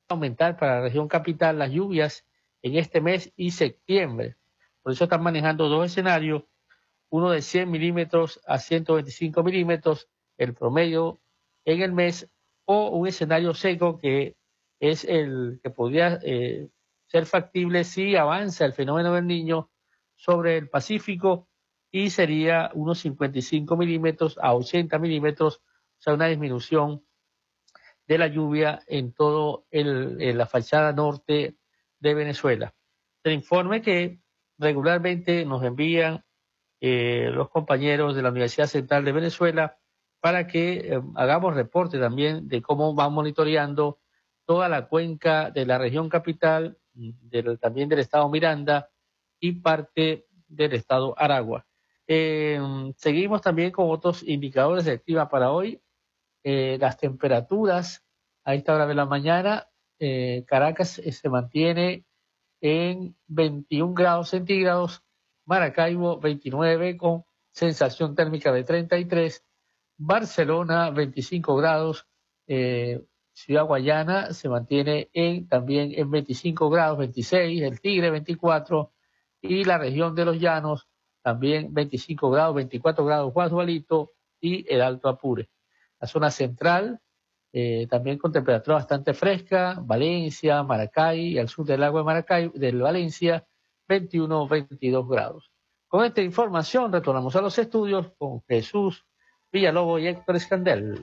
aumentar para la región capital las lluvias en este mes y septiembre. Por eso están manejando dos escenarios, uno de 100 milímetros a 125 milímetros, el promedio en el mes, o un escenario seco que es el que podría ser factible si avanza el fenómeno del Niño sobre el Pacífico, y sería unos 55 milímetros a 80 milímetros, o sea, una disminución de la lluvia en la fachada norte de Venezuela. El informe que regularmente nos envían los compañeros de la Universidad Central de Venezuela para que hagamos reporte también de cómo van monitoreando toda la cuenca de la región capital, también del estado Miranda y parte del estado Aragua. Seguimos también con otros indicadores de clima para hoy. Las temperaturas a esta hora de la mañana, Caracas se mantiene en 21 grados centígrados, Maracaibo 29 con sensación térmica de 33, Barcelona 25 grados, Ciudad Guayana se mantiene también en 25 grados, 26, el Tigre 24 y la región de los Llanos también 25 grados, 24 grados Guadualito y el Alto Apure. La zona central también con temperatura bastante fresca, Valencia, Maracay y al sur del lago de Maracay, del Valencia, 21, 22 grados. Con esta información retornamos a los estudios con Jesús Villalobos y Héctor Escandel.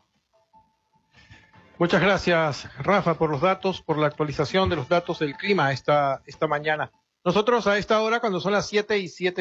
Muchas gracias, Rafa, por los datos, por la actualización de los datos del clima esta mañana. Nosotros a esta hora, cuando son las 7:07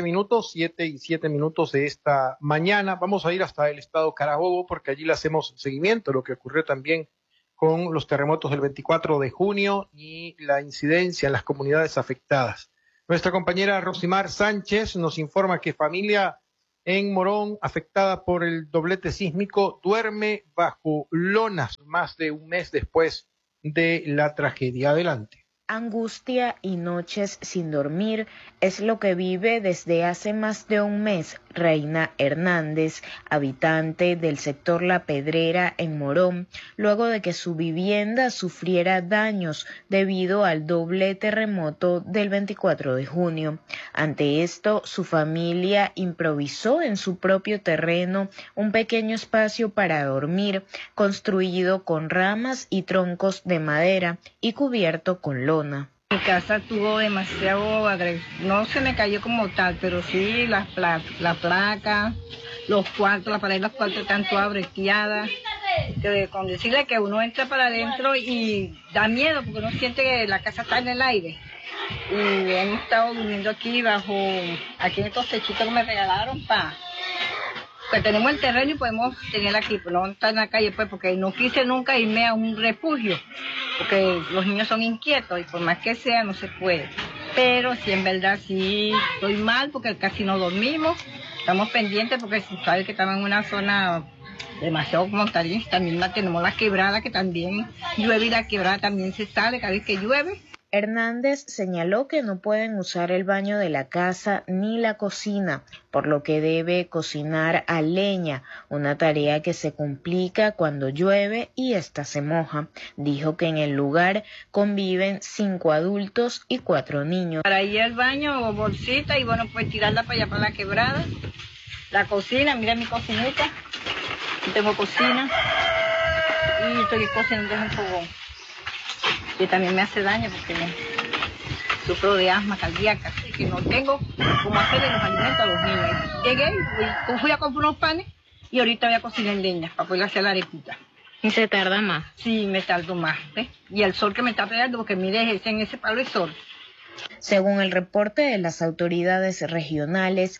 de esta mañana, vamos a ir hasta el estado Carabobo, porque allí le hacemos seguimiento a lo que ocurrió también con los terremotos del 24 de junio y la incidencia en las comunidades afectadas. Nuestra compañera Rosimar Sánchez nos informa que familia en Morón, afectada por el doblete sísmico, duerme bajo lonas más de un mes después de la tragedia. Adelante. Angustia y noches sin dormir es lo que vive desde hace más de un mes Reina Hernández, habitante del sector La Pedrera en Morón, luego de que su vivienda sufriera daños debido al doble terremoto del 24 de junio. Ante esto, su familia improvisó en su propio terreno un pequeño espacio para dormir, construido con ramas y troncos de madera y cubierto con lona. Mi casa tuvo demasiado, no se me cayó como tal, pero sí la placa, los cuartos, la pared de los cuartos están todas breteadas. Con decirle que uno entra para adentro y da miedo porque uno siente que la casa está en el aire. Y hemos estado durmiendo aquí aquí en estos techitos que me regalaron que tenemos el terreno y podemos tenerla aquí, pero no estar en la calle, pues, porque no quise nunca irme a un refugio, porque los niños son inquietos y por más que sea no se puede. Pero sí, en verdad sí estoy mal porque casi no dormimos, estamos pendientes porque sabes que estamos en una zona demasiado montañosa, también tenemos la quebrada que también llueve y la quebrada también se sale cada vez que llueve. Hernández señaló que no pueden usar el baño de la casa ni la cocina, por lo que debe cocinar a leña, una tarea que se complica cuando llueve y ésta se moja. Dijo que en el lugar conviven 5 adultos y 4 niños. Para ir al baño o bolsita y bueno, pues tirarla para allá para la quebrada. La cocina, mira mi cocinita, tengo cocina y estoy cocinando en un fogón. Que también me hace daño porque sufro de asma cardíaca, que no tengo cómo hacerle los alimentos a los niños. Llegué, fui a comprar unos panes y ahorita voy a cocinar en leña para poder hacer la arepita. ¿Y se tarda más? Sí, me tardo más, ¿ves? Y el sol que me está pegando, porque mire, en ese palo de sol. Según el reporte de las autoridades regionales,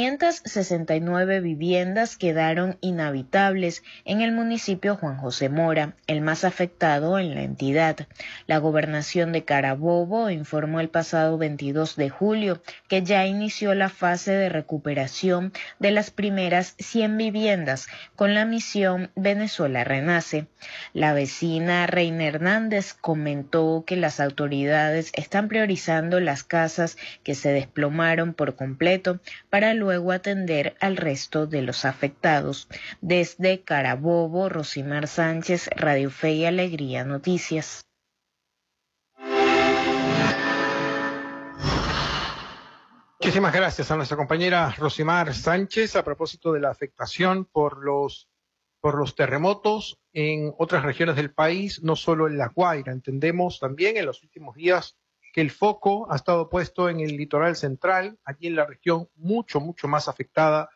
569 viviendas quedaron inhabitables en el municipio Juan José Mora, el más afectado en la entidad. La gobernación de Carabobo informó el pasado 22 de julio que ya inició la fase de recuperación de las primeras 100 viviendas con la misión Venezuela Renace. La vecina Reina Hernández comentó que las autoridades están priorizando las casas que se desplomaron por completo para luego atender al resto de los afectados. Desde Carabobo, Rosimar Sánchez, Radio Fe y Alegría Noticias. Muchísimas gracias a nuestra compañera Rosimar Sánchez a propósito de la afectación por los terremotos en otras regiones del país, no solo en La Guaira. Entendemos también en los últimos días que el foco ha estado puesto en el litoral central, allí en la región mucho más afectada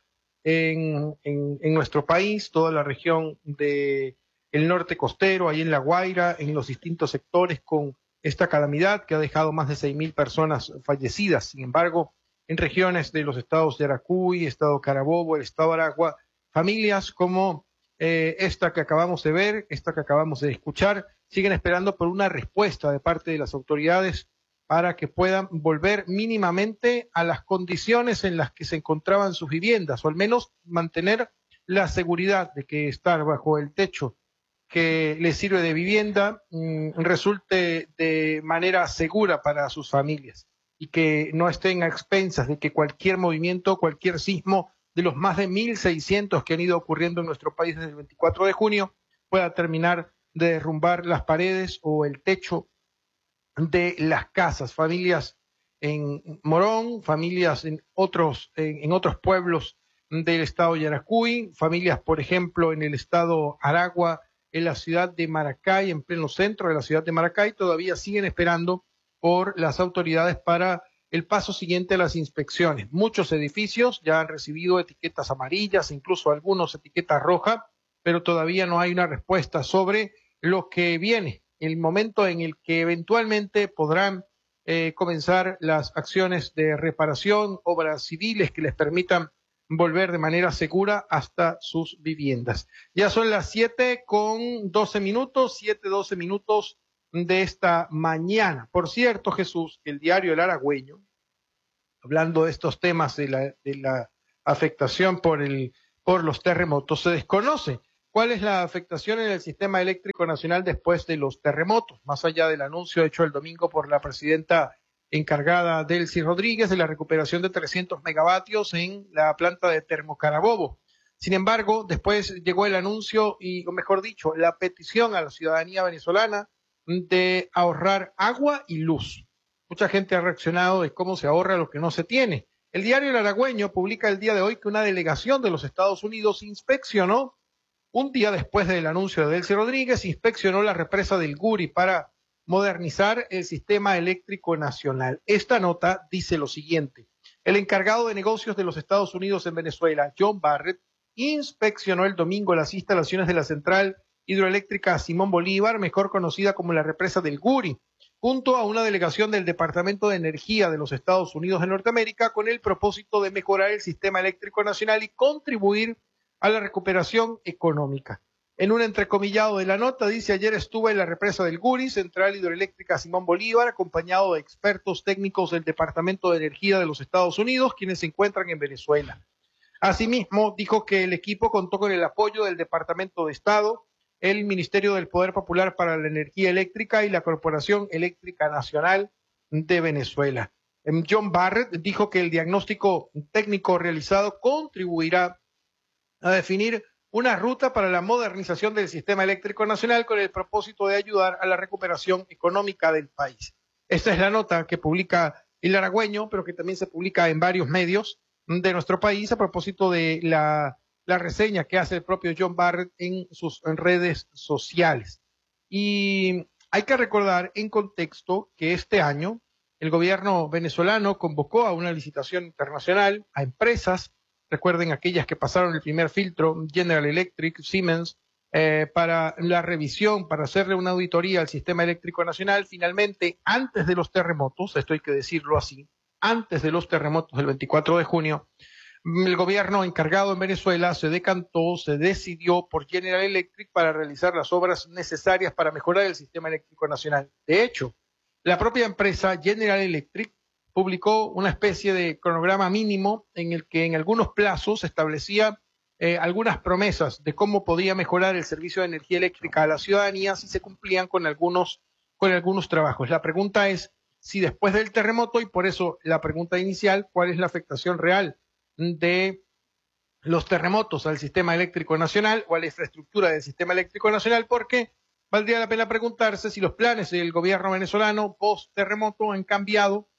en nuestro país, toda la región del norte costero, ahí en La Guaira, en los distintos sectores con esta calamidad que ha dejado más de 6.000 personas fallecidas. Sin embargo, en regiones de los estados de Yaracuy, estado Carabobo, el estado Aragua, familias como esta que acabamos de ver, esta que acabamos de escuchar, siguen esperando por una respuesta de parte de las autoridades para que puedan volver mínimamente a las condiciones en las que se encontraban sus viviendas, o al menos mantener la seguridad de que estar bajo el techo que les sirve de vivienda resulte de manera segura para sus familias y que no estén a expensas de que cualquier movimiento, cualquier sismo de los más de 1.600 que han ido ocurriendo en nuestro país desde el 24 de junio pueda terminar de derrumbar las paredes o el techo de las casas. Familias en Morón, familias en otros pueblos del estado Yaracuy, familias, por ejemplo, en el estado Aragua, en la ciudad de Maracay, en pleno centro de la ciudad de Maracay, todavía siguen esperando por las autoridades para el paso siguiente a las inspecciones. Muchos edificios ya han recibido etiquetas amarillas, incluso algunos etiquetas rojas, pero todavía no hay una respuesta sobre lo que viene, el momento en el que eventualmente podrán comenzar las acciones de reparación, obras civiles que les permitan volver de manera segura hasta sus viviendas. Ya son las 7:12 minutos, 7:12 minutos de esta mañana. Por cierto, Jesús, el diario El Aragüeño, hablando de estos temas de la afectación por los terremotos, se desconoce cuál es la afectación en el sistema eléctrico nacional después de los terremotos, más allá del anuncio hecho el domingo por la presidenta encargada Delcy Rodríguez de la recuperación de 300 megavatios en la planta de Termocarabobo. Sin embargo, después llegó el anuncio y, o mejor dicho, la petición a la ciudadanía venezolana de ahorrar agua y luz. Mucha gente ha reaccionado de cómo se ahorra lo que no se tiene. El diario El Aragüeño publica el día de hoy que una delegación de los Estados Unidos inspeccionó, un día después del anuncio de Delcy Rodríguez, inspeccionó la represa del Guri para modernizar el sistema eléctrico nacional. Esta nota dice lo siguiente: el encargado de negocios de los Estados Unidos en Venezuela, John Barrett, inspeccionó el domingo las instalaciones de la central hidroeléctrica Simón Bolívar, mejor conocida como la represa del Guri, junto a una delegación del Departamento de Energía de los Estados Unidos de Norteamérica, con el propósito de mejorar el sistema eléctrico nacional y contribuir a la recuperación económica. En un entrecomillado de la nota dice: ayer estuve en la represa del Guri, central hidroeléctrica Simón Bolívar, acompañado de expertos técnicos del Departamento de Energía de los Estados Unidos, quienes se encuentran en Venezuela. Asimismo, dijo que el equipo contó con el apoyo del Departamento de Estado, el Ministerio del Poder Popular para la Energía Eléctrica y la Corporación Eléctrica Nacional de Venezuela. John Barrett dijo que el diagnóstico técnico realizado contribuirá a definir una ruta para la modernización del sistema eléctrico nacional con el propósito de ayudar a la recuperación económica del país. Esta es la nota que publica El Aragüeño, pero que también se publica en varios medios de nuestro país a propósito de la reseña que hace el propio John Barrett en sus redes sociales. Y hay que recordar en contexto que este año el gobierno venezolano convocó a una licitación internacional a empresas, recuerden aquellas que pasaron el primer filtro, General Electric, Siemens, para la revisión, para hacerle una auditoría al sistema eléctrico nacional. Finalmente, antes de los terremotos, esto hay que decirlo así, antes de los terremotos del 24 de junio, el gobierno encargado en Venezuela se decantó, se decidió por General Electric para realizar las obras necesarias para mejorar el sistema eléctrico nacional. De hecho, la propia empresa General Electric publicó una especie de cronograma mínimo en el que en algunos plazos establecía algunas promesas de cómo podía mejorar el servicio de energía eléctrica a la ciudadanía si se cumplían con algunos trabajos. La pregunta es si después del terremoto, y por eso la pregunta inicial, ¿cuál es la afectación real de los terremotos al sistema eléctrico nacional o a la infraestructura del sistema eléctrico nacional? Porque valdría la pena preguntarse si los planes del gobierno venezolano post terremoto han cambiado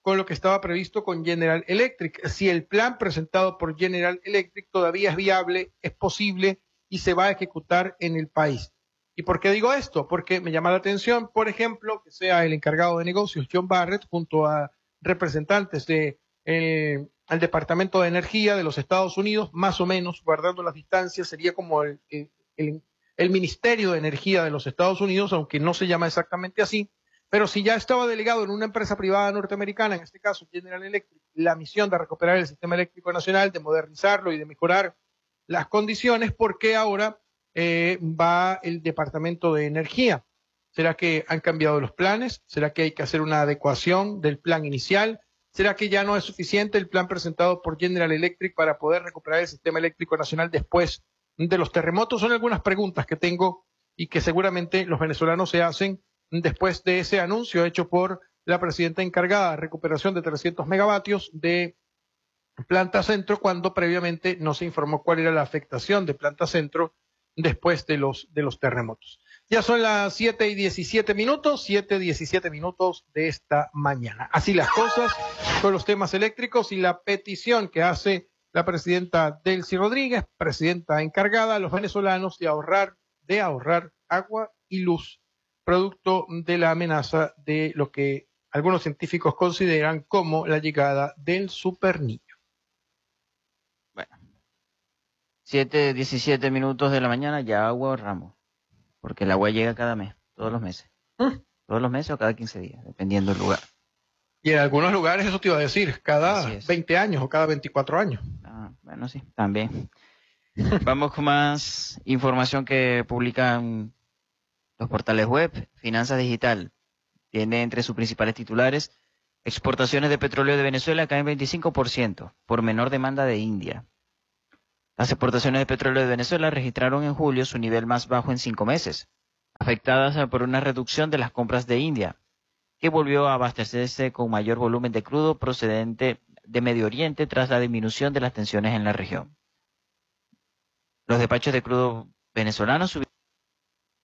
con lo que estaba previsto con General Electric. Si el plan presentado por General Electric todavía es viable, es posible y se va a ejecutar en el país. ¿Y por qué digo esto? Porque me llama la atención, por ejemplo, que sea el encargado de negocios, John Barrett, junto a representantes del Departamento de Energía de los Estados Unidos, más o menos, guardando las distancias, sería como el Ministerio de Energía de los Estados Unidos, aunque no se llama exactamente así. Pero si ya estaba delegado en una empresa privada norteamericana, en este caso General Electric, la misión de recuperar el sistema eléctrico nacional, de modernizarlo y de mejorar las condiciones, ¿por qué ahora va el Departamento de Energía? ¿Será que han cambiado los planes? ¿Será que hay que hacer una adecuación del plan inicial? ¿Será que ya no es suficiente el plan presentado por General Electric para poder recuperar el sistema eléctrico nacional después de los terremotos? Son algunas preguntas que tengo y que seguramente los venezolanos se hacen después de ese anuncio hecho por la presidenta encargada de recuperación de 300 megavatios de Planta Centro, cuando previamente no se informó cuál era la afectación de Planta Centro después de los terremotos. Ya son las 7:17 minutos, 7:17 minutos de esta mañana. Así las cosas con los temas eléctricos y la petición que hace la presidenta Delcy Rodríguez, presidenta encargada a los venezolanos de ahorrar agua y luz, producto de la amenaza de lo que algunos científicos consideran como la llegada del superniño. Bueno, 7:17 minutos de la mañana, ya agua ahorramos, porque el agua llega cada mes, todos los meses. Todos los meses o cada 15 días, dependiendo del lugar. Y en algunos lugares, eso te iba a decir, cada 20 años o cada 24 años. Ah, bueno, sí, también. Vamos con más información que publican los portales web. Finanzas Digital tiene entre sus principales titulares: exportaciones de petróleo de Venezuela caen 25% por menor demanda de India. Las exportaciones de petróleo de Venezuela registraron en julio su nivel más bajo en 5 meses, afectadas por una reducción de las compras de India, que volvió a abastecerse con mayor volumen de crudo procedente de Medio Oriente tras la disminución de las tensiones en la región. Los despachos de crudo venezolanos subieron